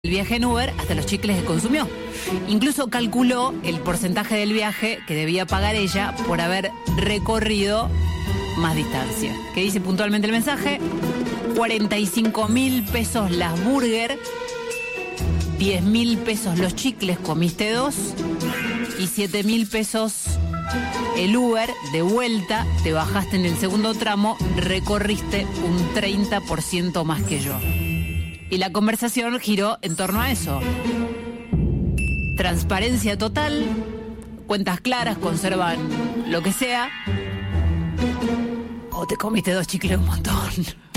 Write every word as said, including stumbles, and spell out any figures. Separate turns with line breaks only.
el viaje en Uber hasta los chicles que consumió. Incluso calculó el porcentaje del viaje que debía pagar ella por haber recorrido más distancia. Que dice puntualmente el mensaje: cuarenta y cinco mil pesos las burger, diez mil pesos los chicles, comiste dos, y siete mil pesos el Uber de vuelta, te bajaste en el segundo tramo, recorriste un treinta por ciento más que yo. Y la conversación giró en torno a eso. Transparencia total, cuentas claras, conservan lo que sea. O te comiste dos chicles un montón.